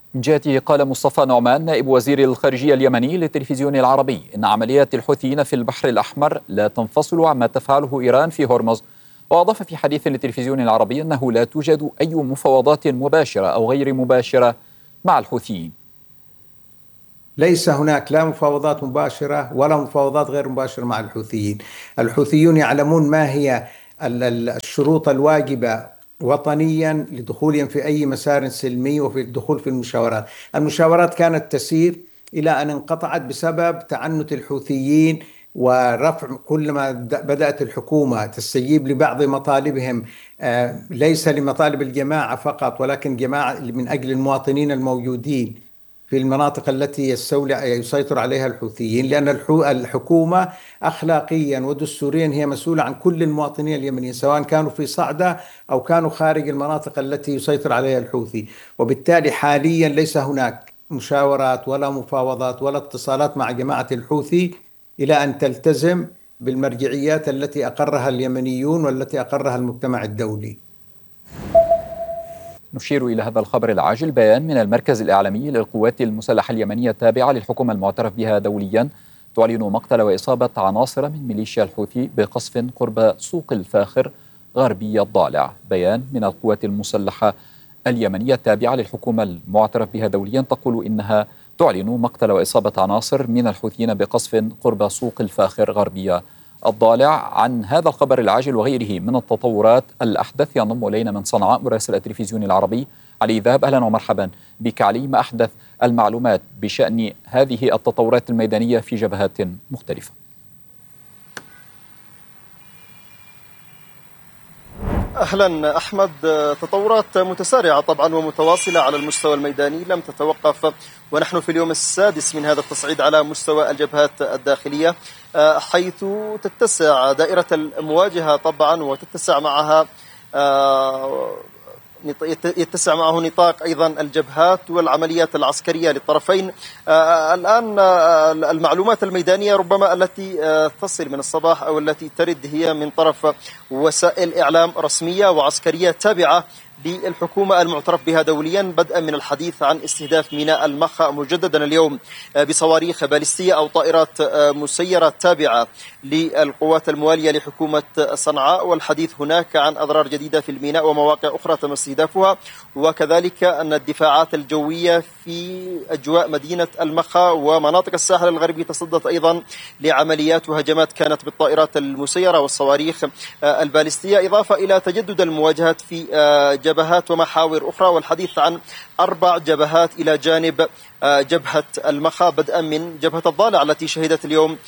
من جهته قال مصطفى نعمان نائب وزير الخارجية اليمني للتلفزيون العربي إن عمليات الحوثيين في البحر الأحمر لا تنفصل عما تفعله إيران في هرمز. وأضاف في حديث للتلفزيون العربي أنه لا توجد أي مفاوضات مباشرة أو غير مباشرة مع الحوثيين. ليس هناك لا مفاوضات مباشرة ولا مفاوضات غير مباشرة مع الحوثيين. الحوثيون يعلمون ما هي الشروط الواجبة وطنيا لدخولهم في أي مسار سلمي وفي الدخول في المشاورات. المشاورات كانت تسير إلى أن انقطعت بسبب تعنت الحوثيين ورفع كلما بدأت الحكومة تستجيب لبعض مطالبهم، ليس لمطالب الجماعة فقط ولكن جماعة من أجل المواطنين الموجودين في المناطق التي يسيطر عليها الحوثيين، لأن الحكومة أخلاقيا ودستوريا هي مسؤولة عن كل المواطنين اليمنيين سواء كانوا في صعدة أو كانوا خارج المناطق التي يسيطر عليها الحوثي. وبالتالي حاليا ليس هناك مشاورات ولا مفاوضات ولا اتصالات مع جماعة الحوثي إلى أن تلتزم بالمرجعيات التي أقرها اليمنيون والتي أقرها المجتمع الدولي. نشير إلى هذا الخبر العاجل. بيان من المركز الإعلامي للقوات المسلحة اليمنية التابعة للحكومة المعترف بها دوليا تعلن مقتل وإصابة عناصر من ميليشيا الحوثي بقصف قرب سوق الفاخر غربي الضالع. بيان من القوات المسلحة اليمنية التابعة للحكومة المعترف بها دوليا تقول إنها تعلن مقتل وإصابة عناصر من الحوثيين بقصف قرب سوق الفاخر غربي الضالع. عن هذا الخبر العاجل وغيره من التطورات الأحدث ينضم إلينا من صنعاء مراسل التلفزيون العربي علي ذهب. أهلا ومرحبا بك علي، ما أحدث المعلومات بشأن هذه التطورات الميدانية في جبهات مختلفة؟ أهلا أحمد. تطورات متسارعة طبعا ومتواصلة على المستوى الميداني لم تتوقف، ونحن في اليوم السادس من هذا التصعيد على مستوى الجبهات الداخلية، حيث تتسع دائرة المواجهة طبعا وتتسع معها يتسع معه نطاق أيضا الجبهات والعمليات العسكرية للطرفين. الآن المعلومات الميدانية ربما التي تصل من الصباح أو التي ترد هي من طرف وسائل إعلام رسمية وعسكرية تابعة للحكومة المعترف بها دوليا، بدءا من الحديث عن استهداف ميناء المخا مجددا اليوم بصواريخ باليستية أو طائرات مسيرة تابعة للقوات الموالية لحكومة صنعاء، والحديث هناك عن أضرار جديدة في الميناء ومواقع أخرى تم استهدافها، وكذلك أن الدفاعات الجوية في أجواء مدينة المخا ومناطق الساحل الغربي تصدت أيضا لعمليات وهجمات كانت بالطائرات المسيرة والصواريخ الباليستية، إضافة إلى تجدد المواجهات في جبهات ومحاور أخرى، والحديث عن 4 جبهات إلى جانب جبهة المخا، بدءا من جبهة الضالع التي شهدت اليوم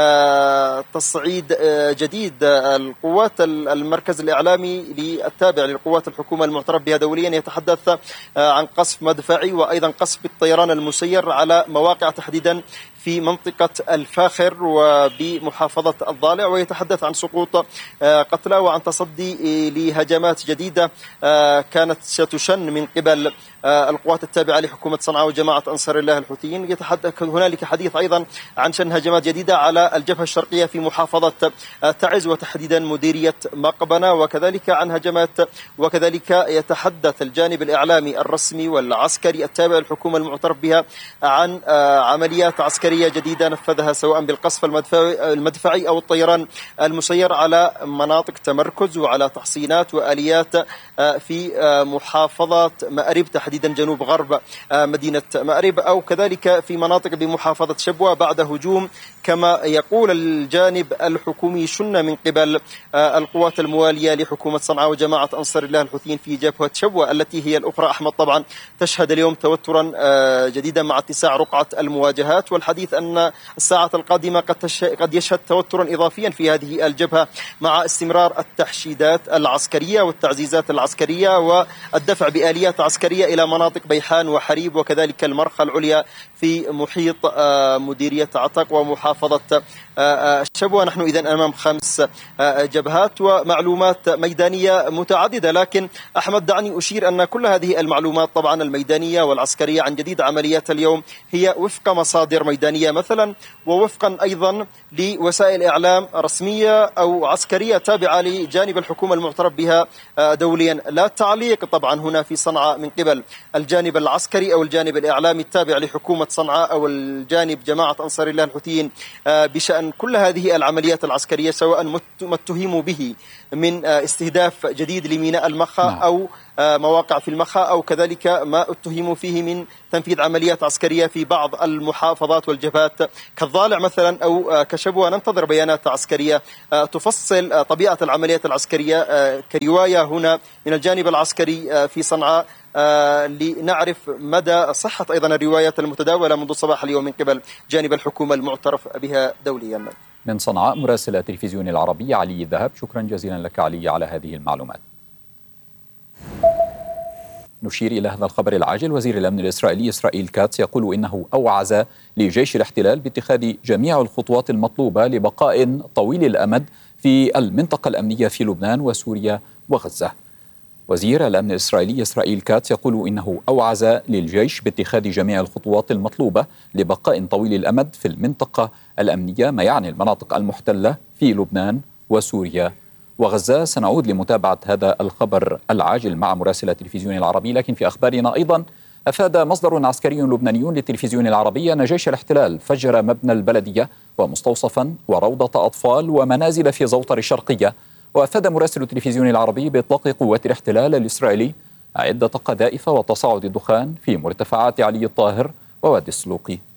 تصعيد جديد. القوات المركز الإعلامي التابع للقوات الحكومة المعترف بها دوليا يتحدث عن قصف مدفعي وأيضا قصف بالطيران المسير على مواقع تحديدا في منطقة الفاخر وبمحافظة الضالع، ويتحدث عن سقوط قتلى وعن تصدي لهجمات جديدة كانت ستشن من قبل القوات التابعة لحكومة صنعاء وجماعة أنصار الله الحوثيين. يتحدث هنالك حديث أيضا عن شن هجمات جديدة على الجبهة الشرقية في محافظة تعز وتحديدا مديرية مقبنة، وكذلك عن هجمات، وكذلك يتحدث الجانب الإعلامي الرسمي والعسكري التابع للحكومة المعترف بها عن عمليات عسكرية جديدة نفذها سواء بالقصف المدفعي أو الطيران المسير على مناطق تمركز وعلى تحصينات وآليات في محافظة مأرب تحديدا جنوب غرب مدينة مأرب، أو كذلك في مناطق بمحافظة شبوة بعد هجوم كما يقول الجانب الحكومي شن من قبل القوات الموالية لحكومة صنعاء وجماعة أنصار الله الحوثيين في جبهة شبوة التي هي الأخرى. أحمد طبعا تشهد اليوم توترا جديدا مع اتساع رقعة المواجهات، والحديث أن الساعة القادمة قد يشهد توترا إضافيا في هذه الجبهة مع استمرار التحشيدات العسكرية والتعزيزات العسكرية والدفع بآليات عسكرية إلى مناطق بيحان وحريب وكذلك المرخى العليا في محيط مديرية عتق ومحافظة شبوة. نحن إذن أمام 5 جبهات ومعلومات ميدانية متعددة، لكن أحمد دعني أشير أن كل هذه المعلومات طبعا الميدانية والعسكرية عن جديد عمليات اليوم هي وفق مصادر ميدانية ميدانية مثلا، ووفقا أيضا لوسائل إعلام رسمية أو عسكرية تابعة لجانب الحكومة المعترف بها دوليا. لا تعليق طبعا هنا في صنعاء من قبل الجانب العسكري أو الجانب الإعلامي التابع لحكومة صنعاء أو الجانب جماعة أنصار الله الحوثيين بشأن كل هذه العمليات العسكرية، سواء ما اتهموا به من استهداف جديد لميناء المخا أو مواقع في المخا، أو كذلك ما اتهموا فيه من تنفيذ عمليات عسكرية في بعض المحافظات والجبهات كالضالع مثلا أو كشبوة. ننتظر بيانات عسكرية تفصل طبيعة العمليات العسكرية كرواية هنا من الجانب العسكري في صنعاء، لنعرف مدى صحة أيضا الروايات المتداولة منذ صباح اليوم من قبل جانب الحكومة المعترف بها دوليا. من صنعاء مراسل التلفزيون العربي علي الذهب، شكرا جزيلا لك علي على هذه المعلومات. نشير إلى هذا الخبر العاجل. وزير الأمن الإسرائيلي إسرائيل كاتس يقول إنه أوعز لجيش الاحتلال باتخاذ جميع الخطوات المطلوبة لبقاء طويل الأمد في المنطقة الأمنية في لبنان وسوريا وغزة. وزير الأمن الإسرائيلي إسرائيل كاتس يقول إنه أوعز للجيش باتخاذ جميع الخطوات المطلوبة لبقاء طويل الأمد في المنطقة الأمنية، ما يعني المناطق المحتلة في لبنان وسوريا وغزة. سنعود لمتابعة هذا الخبر العاجل مع مراسل التلفزيون العربي. لكن في أخبارنا أيضا، أفاد مصدر عسكري لبناني للتلفزيون العربي أن جيش الاحتلال فجر مبنى البلدية ومستوصفا وروضة أطفال ومنازل في زوطر الشرقية. وأفاد مراسل التلفزيون العربي بإطلاق قوات الاحتلال الإسرائيلي عدة قذائف وتصاعد الدخان في مرتفعات علي الطاهر ووادي السلوقي.